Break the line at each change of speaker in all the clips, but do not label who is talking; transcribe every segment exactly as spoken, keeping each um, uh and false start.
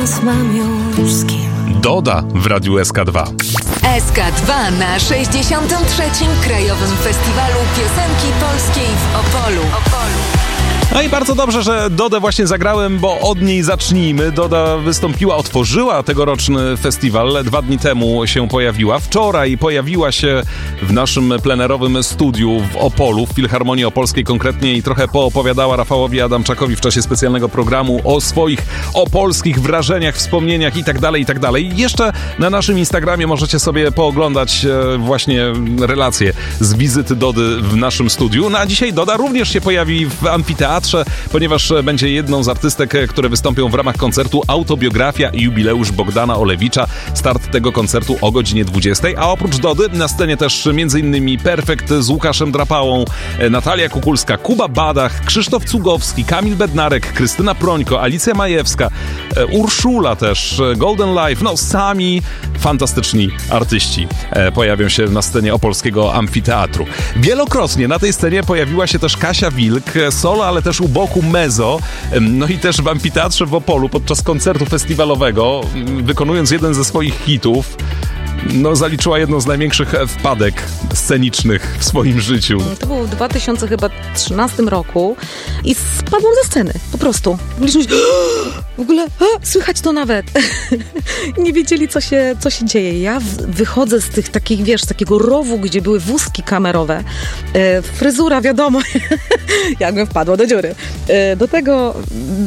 pasmem już z kim.
Doda w Radiu S K dwa.
S K dwa na sześćdziesiątym trzecim Krajowym Festiwalu Piosenki Polskiej w Opolu.
No i bardzo dobrze, że Dodę właśnie zagrałem, bo od niej zacznijmy. Doda wystąpiła, otworzyła tegoroczny festiwal. Dwa dni temu się pojawiła. Wczoraj pojawiła się w naszym plenerowym studiu w Opolu, w Filharmonii Opolskiej konkretnie, i trochę poopowiadała Rafałowi Adamczakowi w czasie specjalnego programu o swoich opolskich wrażeniach, wspomnieniach i tak dalej, i tak dalej. Jeszcze na naszym Instagramie możecie sobie pooglądać właśnie relacje z wizyty Dody w naszym studiu. No a dzisiaj Doda również się pojawi w amfiteatrze, ponieważ będzie jedną z artystek, które wystąpią w ramach koncertu Autobiografia i Jubileusz Bogdana Olewicza. Start tego koncertu o godzinie dwudziestej, a oprócz Dody na scenie też m.in. Perfekt z Łukaszem Drapałą, Natalia Kukulska, Kuba Badach, Krzysztof Cugowski, Kamil Bednarek, Krystyna Prońko, Alicja Majewska, Urszula też, Golden Life, no sami fantastyczni artyści pojawią się na scenie opolskiego amfiteatru. Wielokrotnie na tej scenie pojawiła się też Kasia Wilk, solo, ale też u boku Mezo, no i też w amfiteatrze w Opolu podczas koncertu festiwalowego, wykonując jeden ze swoich hitów, no zaliczyła jedną z największych wpadek scenicznych w swoim życiu.
To było w dwa tysiące trzynastym roku i spadłam ze sceny, po prostu. Byliśmy w ogóle, a, słychać to nawet. Nie wiedzieli, co się, co się dzieje. Ja w, wychodzę z tych takich, wiesz, z takiego rowu, gdzie były wózki kamerowe. E, fryzura, wiadomo, jakbym wpadła do dziury. E, do tego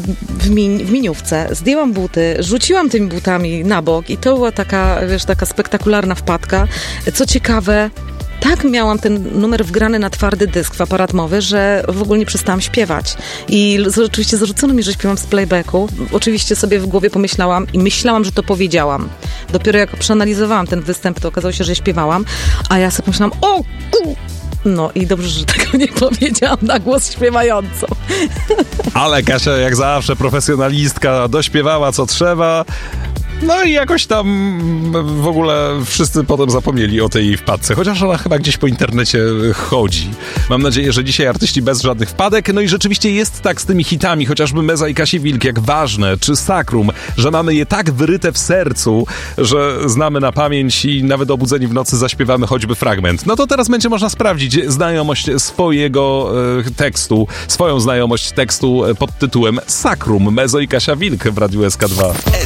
w, min, w miniówce zdjęłam buty, rzuciłam tymi butami na bok i to była taka, wiesz, taka spektakularna wpadka. Co ciekawe, tak miałam ten numer wgrany na twardy dysk w aparat mowy, że w ogóle nie przestałam śpiewać. I oczywiście zarzucono mi, że śpiewam z playbacku. Oczywiście sobie w głowie pomyślałam i myślałam, że to powiedziałam. Dopiero jak przeanalizowałam ten występ, to okazało się, że śpiewałam, a ja sobie pomyślałam, o ku! No i dobrze, że tego nie powiedziałam na głos śpiewająco.
Ale Kasia jak zawsze profesjonalistka, dośpiewała co trzeba. No i jakoś tam w ogóle wszyscy potem zapomnieli o tej wpadce, chociaż ona chyba gdzieś po internecie chodzi. Mam nadzieję, że dzisiaj artyści bez żadnych wpadek. No i rzeczywiście jest tak z tymi hitami, chociażby Meza i Kasi Wilk, jak Ważne, czy Sakrum, że mamy je tak wyryte w sercu, że znamy na pamięć i nawet obudzeni w nocy zaśpiewamy choćby fragment. No to teraz będzie można sprawdzić znajomość swojego e, tekstu, swoją znajomość tekstu pod tytułem Sakrum, Mezo i Kasia Wilk w Radiu S K dwa.